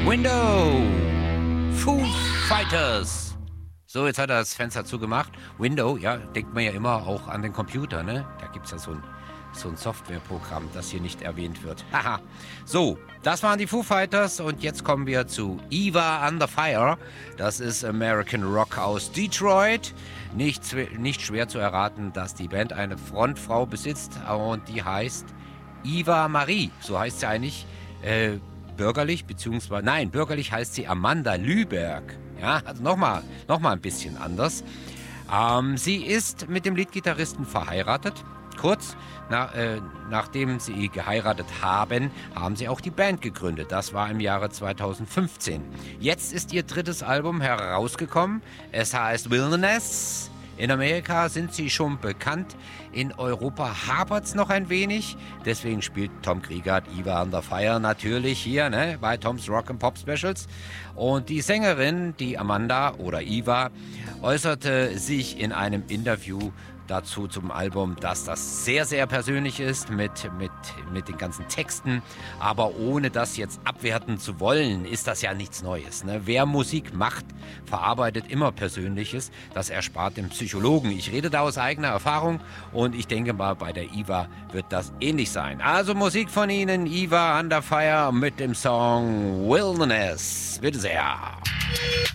Window, Foo Fighters. So, jetzt hat er das Fenster zugemacht. Window, ja, denkt man ja immer auch an den Computer, ne? Da gibt es ja so ein Softwareprogramm, das hier nicht erwähnt wird. Haha. So, das waren die Foo Fighters und jetzt kommen wir zu Eva Under Fire. Das ist American Rock aus Detroit. Nicht schwer zu erraten, dass die Band eine Frontfrau besitzt und die heißt Eva Marie. So heißt sie eigentlich bürgerlich, beziehungsweise, nein, bürgerlich heißt sie Amanda Lüberg. Ja, also nochmal ein bisschen anders. Sie ist mit dem Leadgitarristen verheiratet. Kurz nachdem sie geheiratet haben, haben sie auch die Band gegründet. Das war im Jahre 2015. Jetzt ist ihr drittes Album herausgekommen. Es heißt Wilderness. In Amerika sind sie schon bekannt. In Europa hapert es noch ein wenig. Deswegen spielt Tom Kriegert Eva Under Fire natürlich hier, ne, bei Toms Rock and Pop Specials. Und die Sängerin, die Amanda oder Eva, äußerte sich in einem Interview dazu zum Album, dass das sehr, sehr persönlich ist mit den ganzen Texten. Aber ohne das jetzt abwerten zu wollen, ist das ja nichts Neues. Ne? Wer Musik macht, verarbeitet immer Persönliches. Das erspart dem Psychologen. Ich rede da aus eigener Erfahrung und ich denke mal, bei der Eva wird das ähnlich sein. Also Musik von Ihnen, Eva Under Fire mit dem Song Wilderness. Bitte sehr.